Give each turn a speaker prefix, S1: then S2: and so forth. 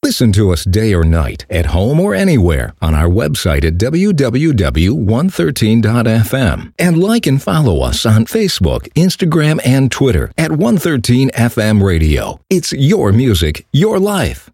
S1: Listen to us day or night, at home or anywhere, on our website at www.113.fm. And like and follow us on Facebook, Instagram, and Twitter at 113FM Radio. It's your music, your life.